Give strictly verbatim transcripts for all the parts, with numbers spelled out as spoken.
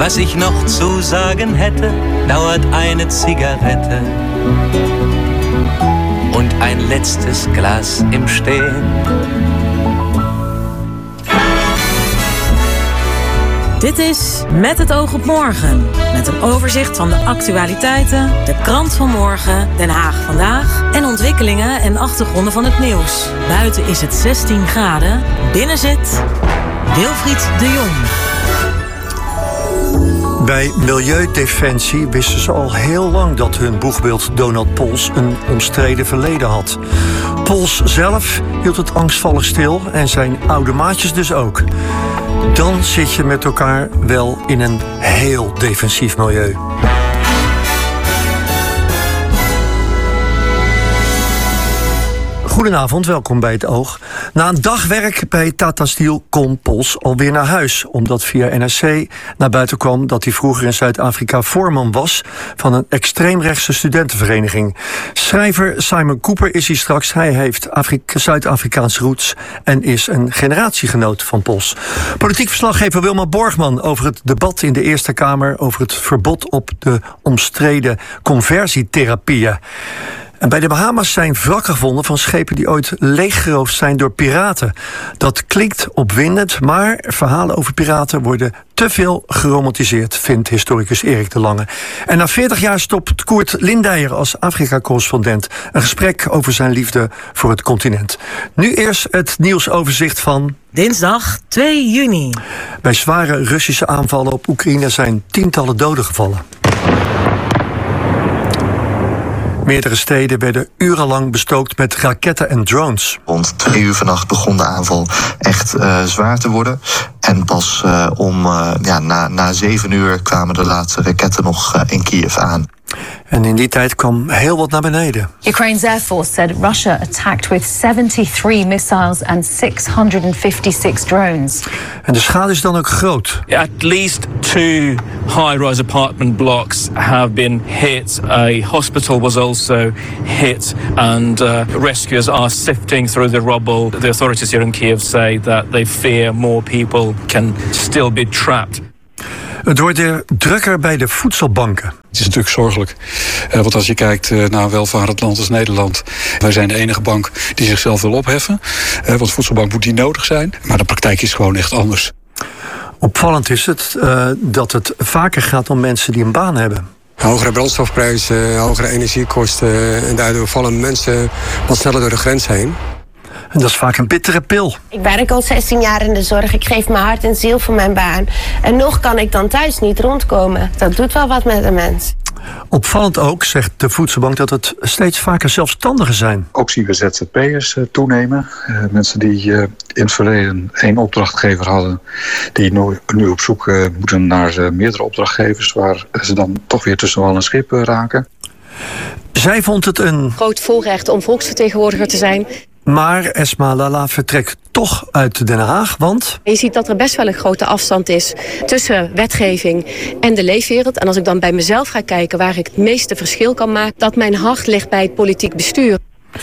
Was ich noch zu sagen hätte, dauert eine Zigarette und ein letztes Glas im Stehen. Dit is Met het oog op morgen. Met een overzicht van de actualiteiten, de krant van morgen, Den Haag vandaag en ontwikkelingen en achtergronden van het nieuws. Buiten is het zestien graden, binnen zit Wilfried de Jong. Bij Milieudefensie wisten ze al heel lang dat hun boegbeeld Donald Pols een omstreden verleden had. Pols zelf hield het angstvallig stil en zijn oude maatjes dus ook. Dan zit je met elkaar wel in een heel defensief milieu. Goedenavond, welkom bij Het Oog. Na een dag werk bij Tata Steel kon Pols alweer naar huis, omdat via N R C naar buiten kwam dat hij vroeger in Zuid-Afrika voorman was van een extreemrechtse studentenvereniging. Schrijver Simon Cooper is hier straks. Hij heeft Afrika- Zuid-Afrikaanse roots en is een generatiegenoot van Pols. Politiek verslaggever Wilma Borgman over het debat in de Eerste Kamer over het verbod op de omstreden conversietherapieën. En bij de Bahama's zijn wrakken gevonden van schepen die ooit leeggeroofd zijn door piraten. Dat klinkt opwindend, maar verhalen over piraten worden te veel geromantiseerd, vindt historicus Erik de Lange. En na veertig jaar stopt Koert Lindeyer als Afrika-correspondent. Een gesprek over zijn liefde voor het continent. Nu eerst het nieuwsoverzicht van dinsdag twee juni. Bij zware Russische aanvallen op Oekraïne zijn tientallen doden gevallen. Meerdere steden werden urenlang bestookt met raketten en drones. Rond twee uur vannacht begon de aanval echt uh, zwaar te worden. En pas uh, om uh, ja, na, na zeven uur kwamen de laatste raketten nog uh, in Kiev aan. En in die tijd kwam heel wat naar beneden. Ukraine's Air Force said Russia attacked with seventy-three missiles and six hundred fifty-six drones. En de schade is dan ook groot. At least two high-rise apartment blocks have been hit. A hospital was also hit, and uh, rescuers are sifting through the rubble. The authorities here in Kiev say that they fear more people can still be trapped. Het wordt er drukker bij de voedselbanken. Het is natuurlijk zorgelijk, uh, want als je kijkt uh, naar een welvarend land als Nederland, wij zijn de enige bank die zichzelf wil opheffen. Uh, want voedselbank moet niet nodig zijn, maar de praktijk is gewoon echt anders. Opvallend is het uh, dat het vaker gaat om mensen die een baan hebben. Hogere brandstofprijzen, hogere energiekosten en daardoor vallen mensen wat sneller door de grens heen. En dat is vaak een bittere pil. Ik werk al zestien jaar in de zorg. Ik geef mijn hart en ziel voor mijn baan. En nog kan ik dan thuis niet rondkomen. Dat doet wel wat met een mens. Opvallend ook, zegt de Voedselbank, dat het steeds vaker zelfstandigen zijn. Ook zien we Z Z P'ers uh, toenemen. Uh, mensen die uh, in het verleden één opdrachtgever hadden, die nu, nu op zoek uh, moeten naar uh, meerdere opdrachtgevers, waar ze dan toch weer tussen wal en schip uh, raken. Zij vond het een groot voorrecht om volksvertegenwoordiger te zijn. Maar Esma Lala vertrekt toch uit Den Haag, want je ziet dat er best wel een grote afstand is tussen wetgeving en de leefwereld. En als ik dan bij mezelf ga kijken waar ik het meeste verschil kan maken, dat mijn hart ligt bij het politiek bestuur.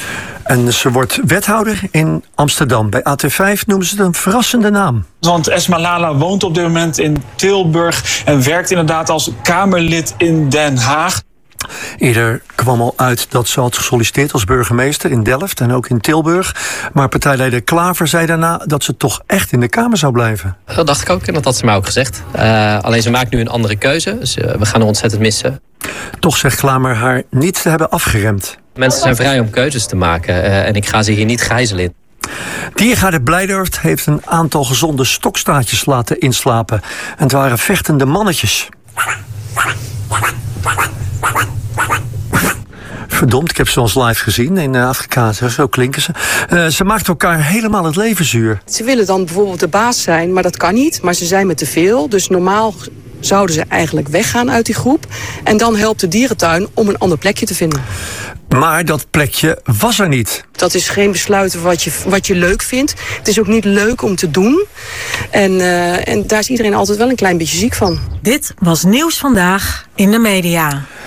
En ze wordt wethouder in Amsterdam. Bij A T vijf noemen ze het een verrassende naam. Want Esma Lala woont op dit moment in Tilburg en werkt inderdaad als Kamerlid in Den Haag. Eerder kwam al uit dat ze had gesolliciteerd als burgemeester in Delft en ook in Tilburg. Maar partijleider Klaver zei daarna dat ze toch echt in de Kamer zou blijven. Dat dacht ik ook en dat had ze mij ook gezegd. Uh, alleen ze maakt nu een andere keuze, dus uh, we gaan haar ontzettend missen. Toch zegt Klaver haar niet te hebben afgeremd. Mensen zijn vrij om keuzes te maken uh, en ik ga ze hier niet gijzelen. Diergaarde Blijdorp heeft een aantal gezonde stokstaartjes laten inslapen. En het waren vechtende mannetjes. Verdomd, ik heb ze ons live gezien in Afrika. Zo klinken ze. Uh, ze maakt elkaar helemaal het leven zuur. Ze willen dan bijvoorbeeld de baas zijn, maar dat kan niet. Maar ze zijn met te veel. Dus normaal zouden ze eigenlijk weggaan uit die groep. En dan helpt de dierentuin om een ander plekje te vinden. Maar dat plekje was er niet. Dat is geen besluit wat je, wat je leuk vindt. Het is ook niet leuk om te doen. En, uh, en daar is iedereen altijd wel een klein beetje ziek van. Dit was Nieuws Vandaag in de media.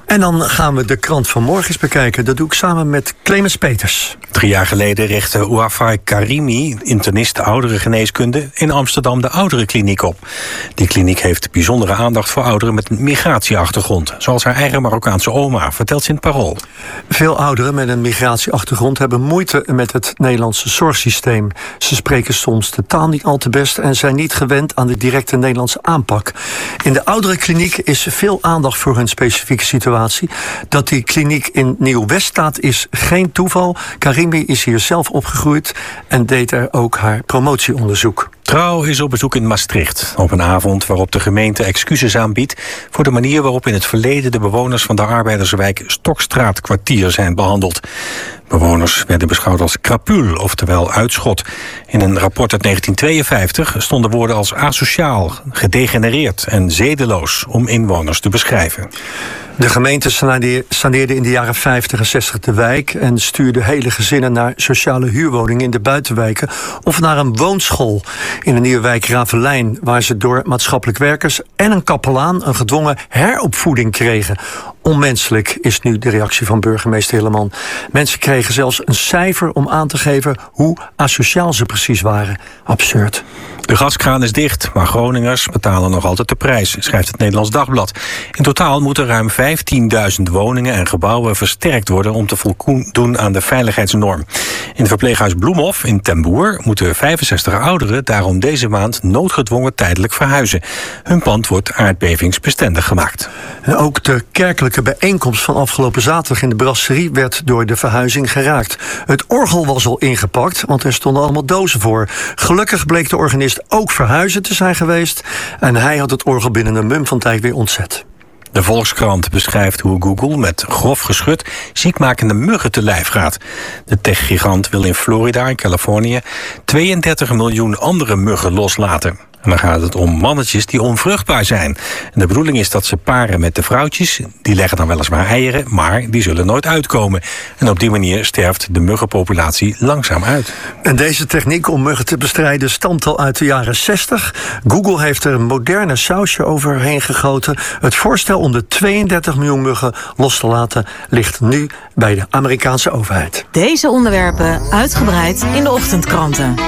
En dan gaan we de krant van morgen eens bekijken. Dat doe ik samen met Clemens Peters. Drie jaar geleden richtte Ouafai Karimi, internist ouderengeneeskunde, in Amsterdam de ouderenkliniek op. Die kliniek heeft bijzondere aandacht voor ouderen met een migratieachtergrond. Zoals haar eigen Marokkaanse oma, vertelt ze in het Parool. Veel ouderen met een migratieachtergrond hebben moeite met het Nederlandse zorgsysteem. Ze spreken soms de taal niet al te best en zijn niet gewend aan de directe Nederlandse aanpak. In de ouderenkliniek is veel aandacht voor hun specifieke situatie. Dat die kliniek in Nieuw-West staat is geen toeval. Karimi is hier zelf opgegroeid en deed er ook haar promotieonderzoek. Trouw is op bezoek in Maastricht. Op een avond waarop de gemeente excuses aanbiedt voor de manier waarop in het verleden de bewoners van de arbeiderswijk Stokstraatkwartier zijn behandeld. Bewoners werden beschouwd als krapul, oftewel uitschot. In een rapport uit negentien tweeënvijftig stonden woorden als asociaal, gedegenereerd en zedeloos om inwoners te beschrijven. De gemeente saneerde in de jaren vijftig en zestig de wijk en stuurde hele gezinnen naar sociale huurwoningen in de buitenwijken of naar een woonschool in de nieuwe wijk Ravelijn, waar ze door maatschappelijk werkers en een kapelaan een gedwongen heropvoeding kregen. Onmenselijk is nu de reactie van burgemeester Hilleman. Mensen kregen zelfs een cijfer om aan te geven hoe asociaal ze precies waren. Absurd. De gaskraan is dicht, maar Groningers betalen nog altijd de prijs, schrijft het Nederlands Dagblad. In totaal moeten ruim vijftienduizend woningen en gebouwen versterkt worden om te voldoen aan de veiligheidsnorm. In het verpleeghuis Bloemhof in Ten Boer moeten vijfenzestig ouderen daarom deze maand noodgedwongen tijdelijk verhuizen. Hun pand wordt aardbevingsbestendig gemaakt. En ook de kerkelijke bijeenkomst van afgelopen zaterdag in de brasserie werd door de verhuizing geraakt. Het orgel was al ingepakt, want er stonden allemaal dozen voor. Gelukkig bleek de organist ook verhuizen te zijn geweest en hij had het orgel binnen een mum van tijd weer ontzet. De Volkskrant beschrijft hoe Google met grof geschut ziekmakende muggen te lijf gaat. De techgigant wil in Florida en Californië tweeëndertig miljoen andere muggen loslaten. En dan gaat het om mannetjes die onvruchtbaar zijn. En de bedoeling is dat ze paren met de vrouwtjes. Die leggen dan weliswaar eieren, maar die zullen nooit uitkomen. En op die manier sterft de muggenpopulatie langzaam uit. En deze techniek om muggen te bestrijden stamt al uit de jaren zestig. Google heeft er een moderne sausje overheen gegoten. Het voorstel om de tweeëndertig miljoen muggen los te laten ligt nu bij de Amerikaanse overheid. Deze onderwerpen uitgebreid in de ochtendkranten.